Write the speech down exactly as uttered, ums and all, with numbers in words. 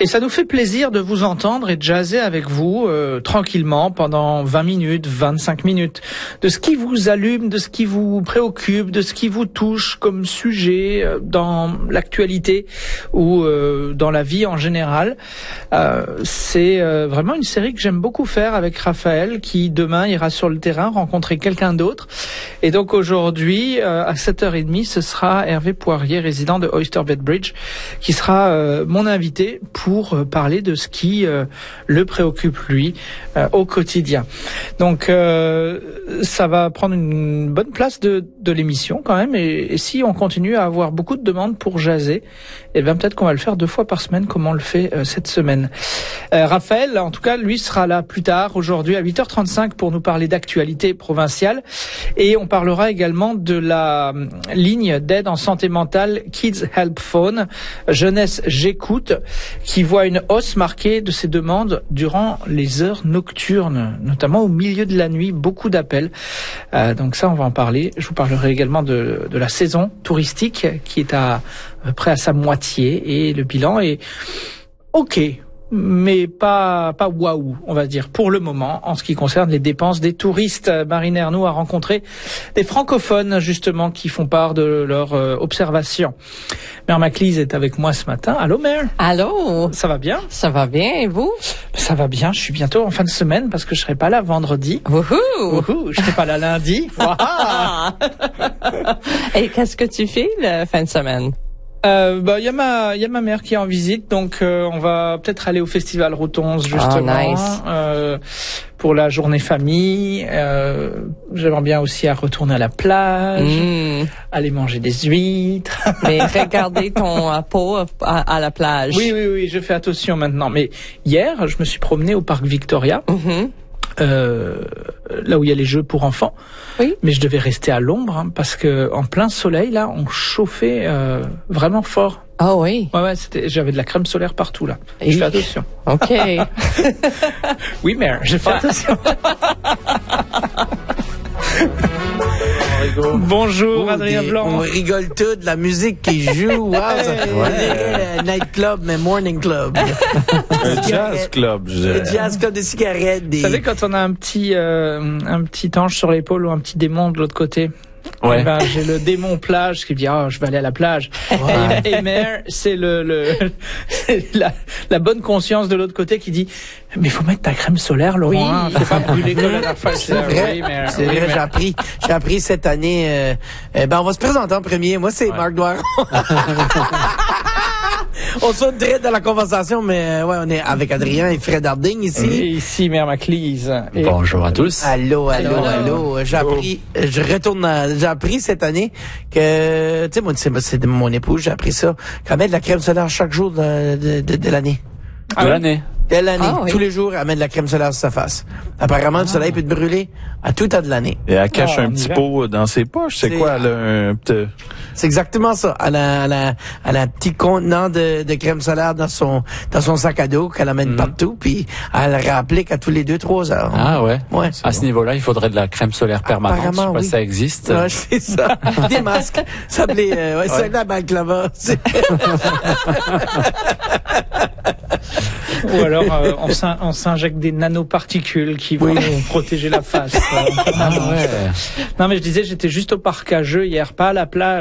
Et ça nous fait plaisir de vous entendre et de jaser avec vous euh, tranquillement pendant vingt minutes, vingt-cinq minutes, de ce qui vous allume, de ce qui vous préoccupe, de ce qui vous touche comme sujet euh, dans l'actualité ou euh, dans la vie en général. Euh, c'est euh, vraiment une série que j'aime beaucoup faire avec Raphaël, qui demain ira sur le terrain rencontrer quelqu'un d'autre. Et donc aujourd'hui, euh, à sept heures trente, ce sera Hervé Poirier, résident de Oyster Bay Bridge, qui sera euh, mon invité pour pour parler de ce qui euh, le préoccupe lui euh, au quotidien. Donc euh, ça va prendre une bonne place de, de l'émission quand même, et, et si on continue à avoir beaucoup de demandes pour jaser, eh bien peut-être qu'on va le faire deux fois par semaine comme on le fait euh, cette semaine. Euh, Raphaël, en tout cas, lui sera là plus tard aujourd'hui à huit heures trente-cinq pour nous parler d'actualité provinciale, et on parlera également de la euh, ligne d'aide en santé mentale Kids Help Phone, Jeunesse J'écoute, qui voit une hausse marquée de ces demandes durant les heures nocturnes, notamment au milieu de la nuit, beaucoup d'appels. Euh, donc ça, on va en parler. Je vous parlerai également de, de la saison touristique qui est à, à peu près à sa moitié, et le bilan est OK, mais pas pas waouh, on va dire, pour le moment, en ce qui concerne les dépenses des touristes. Marine Ernoult a rencontré des francophones, justement, qui font part de leurs euh, observations. Mère Maclise est avec moi ce matin. Allô, Mère? Allô? Ça va bien? Ça va bien, et vous? Ça va bien, je suis bientôt en fin de semaine parce que je serai pas là vendredi. Wouhou! Wouhou, je serai pas là lundi. Et qu'est-ce que tu fais le fin de semaine? Euh, bah, il y a ma, il y a ma mère qui est en visite, donc euh, on va peut-être aller au Festival Rotonze justement, oh, nice. euh, pour la journée famille. Euh, j'aimerais bien aussi à retourner à la plage, mm. aller manger des huîtres. Mais regardez ton euh, pot à, à la plage. Oui, oui, oui, je fais attention maintenant. Mais hier, je me suis promené au parc Victoria. Mm-hmm. Euh, là où il y a les jeux pour enfants, oui. Mais je devais rester à l'ombre hein, parce que en plein soleil là, on chauffait euh, vraiment fort. Ah oh, oui. Ouais ouais, c'était, j'avais de la crème solaire partout là. Et je fais attention. Ok. Oui, mais je fais attention. Bonjour, oh, Adrien des, Blanc. On rigole tout de la musique qui joue. Wow, ça ouais. Night club, mais morning club. Un jazz club, je dirais. Un jazz club de cigarettes. Des... Vous savez, quand on a un petit, euh, un petit ange sur l'épaule ou un petit démon de l'autre côté. Ouais. Eh ben, j'ai le démon plage qui me dit oh, je vais aller à la plage. Ouais. Et, et Mère, c'est le, le c'est la, la bonne conscience de l'autre côté qui dit mais faut mettre ta crème solaire, Laurent. Oui. Hein, faut pas brûler comme la fois. C'est vrai. Oui, Mère, c'est oui, vrai. J'ai appris, j'ai appris cette année. Euh, euh, ben on va se présenter en premier. Moi c'est ouais. Marc Doiron. On saute direct dans la conversation, mais ouais, on est avec Adrien et Fred Harding ici. Et ici, Mère Maclise. Et... Bonjour à tous. Allô, allô, allô. allô. J'ai appris, je retourne, à, j'ai appris cette année que, tu sais, moi, c'est, c'est de mon épouse, j'ai appris ça, qu'elle met de la crème solaire chaque jour de, de, de, de l'année. De l'année. De l'année. Ah, oui. Tous les jours, elle met de la crème solaire sur sa face. Apparemment, ah. le soleil peut te brûler à tout temps de l'année. Et elle cache ah, un petit hiver. pot dans ses poches. C'est, c'est quoi, elle a un petit... C'est exactement ça. Elle a, elle a, elle a un petit contenant de, de crème solaire dans son, dans son sac à dos qu'elle amène mm. partout, puis elle réapplique à tous les deux, trois heures. Ah ouais? Ouais. À bon. Ce niveau-là, il faudrait de la crème solaire permanente. Apparemment, je sais pas oui. si ça existe. Ouais, c'est ça. Des masques. Ça blé, euh, ouais, ouais. C'est la banque là-bas. Ou alors, euh, on, s'in- on s'injecte des nanoparticules qui vont oui. protéger la face. Ah ouais. Non, mais je disais, j'étais juste au parc à jeux hier, pas à la plage.